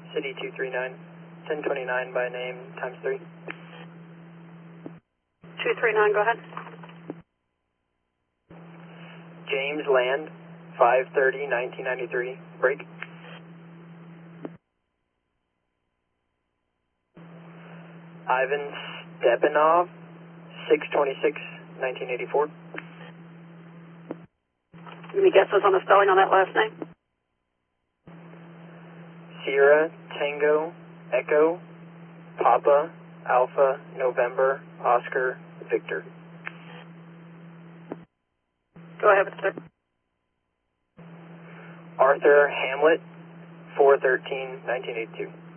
City 239, 1029 by name, times 3. 239, go ahead. James Land, 530, 1993, break. Ivan Stepanov, 626, 1984. Any guesses on the spelling on that last name? Sierra, Tango, Echo, Papa, Alpha, November, Oscar, Victor. Go ahead, sir. Arthur Hamlet, 413, 1982.